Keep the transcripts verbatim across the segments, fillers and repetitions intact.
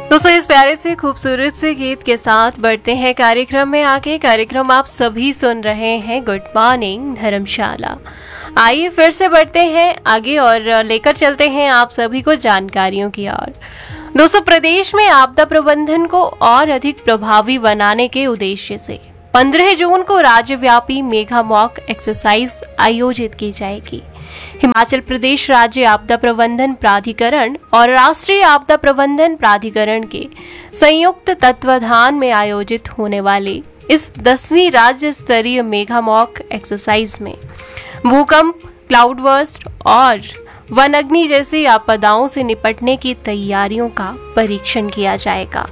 दोस्तों इस प्यारे से खूबसूरत से गीत के साथ बढ़ते हैं कार्यक्रम में आगे। कार्यक्रम आप सभी सुन रहे हैं गुड मॉर्निंग धर्मशाला। आइए फिर से बढ़ते हैं आगे और लेकर चलते हैं आप सभी को जानकारियों की ओर। दोस्तों प्रदेश में आपदा प्रबंधन को और अधिक प्रभावी बनाने के उद्देश्य से पंद्रह जून को राज्यव्यापी मेगा मॉक एक्सरसाइज आयोजित की जाएगी। हिमाचल प्रदेश राज्य आपदा प्रबंधन प्राधिकरण और राष्ट्रीय आपदा प्रबंधन प्राधिकरण के संयुक्त तत्वाधान में आयोजित होने वाले इस दसवीं राज्य स्तरीय मेगा मॉक एक्सरसाइज में भूकंप, क्लाउड बर्स्ट और वनाग्नि जैसी आपदाओं से निपटने की तैयारियों का परीक्षण किया जाएगा।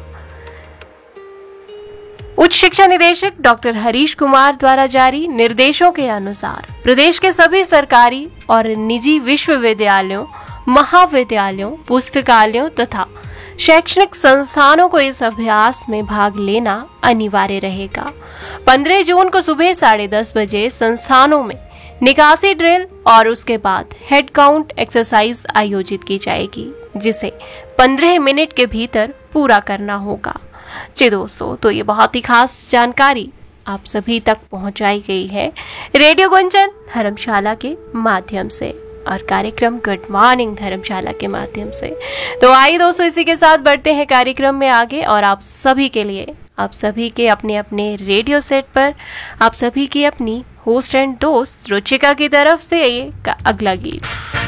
उच्च शिक्षा निदेशक डॉक्टर हरीश कुमार द्वारा जारी निर्देशों के अनुसार प्रदेश के सभी सरकारी और निजी विश्वविद्यालयों, महाविद्यालयों, पुस्तकालयों तथा शैक्षणिक संस्थानों को इस अभ्यास में भाग लेना अनिवार्य रहेगा। पंद्रह जून को सुबह साढ़े दस बजे संस्थानों में निकासी ड्रिल और उसके बाद हेड काउंट एक्सरसाइज आयोजित की जाएगी, जिसे पंद्रह मिनट के भीतर पूरा करना होगा। जी दोस्तों, तो ये बहुत ही खास जानकारी आप सभी तक पहुंचाई गई है रेडियो गुंजन धर्मशाला के माध्यम से और कार्यक्रम गुड मॉर्निंग धर्मशाला के माध्यम से। तो आइए दोस्तों इसी के साथ बढ़ते हैं कार्यक्रम में आगे और आप सभी के लिए, आप सभी के अपने अपने रेडियो सेट पर आप सभी की अपनी होस्ट एंड दोस्त रुचिका की तरफ से ये अगला गीत।